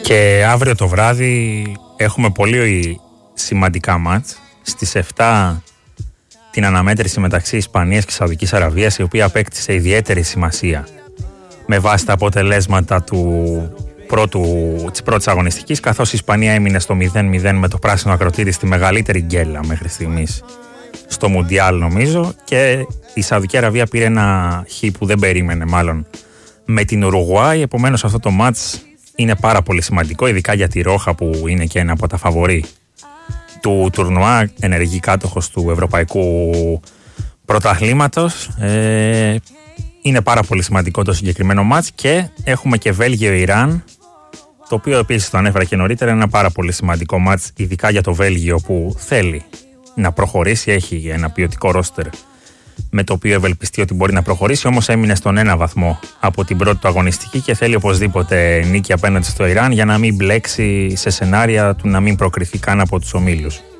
Και αύριο το βράδυ έχουμε πολύ σημαντικά μάτς. Στις 7 την αναμέτρηση μεταξύ Ισπανίας και Σαουδικής Αραβίας, η οποία απέκτησε ιδιαίτερη σημασία με βάση τα αποτελέσματα της πρώτης αγωνιστικής, καθώς η Ισπανία έμεινε στο 0-0 με το πράσινο ακροτήρι στη μεγαλύτερη γκέλα μέχρι στιγμής στο Μουντιάλ, νομίζω, και η Σαουδική Αραβία πήρε ένα χ που δεν περίμενε μάλλον με την Ουρουγουάη. Επομένως αυτό το μάτς είναι πάρα πολύ σημαντικό, ειδικά για τη Ρόχα που είναι και ένα από τα φαβορί του τουρνουά, ενεργή κάτοχος του ευρωπαϊκού πρωταθλήματος. Είναι πάρα πολύ σημαντικό το συγκεκριμένο μάτς. Και έχουμε και Βέλγιο-Ιράν, το οποίο επίσης το ανέφερα και νωρίτερα, είναι ένα πάρα πολύ σημαντικό μάτς, ειδικά για το Βέλγιο που θέλει να προχωρήσει, έχει ένα ποιοτικό ρόστερ με το οποίο ευελπιστεί ότι μπορεί να προχωρήσει, όμως έμεινε στον ένα βαθμό από την πρώτη του αγωνιστική και θέλει οπωσδήποτε νίκη απέναντι στο Ιράν για να μην μπλέξει σε σενάρια του να μην προκριθεί καν από τους ομίλους.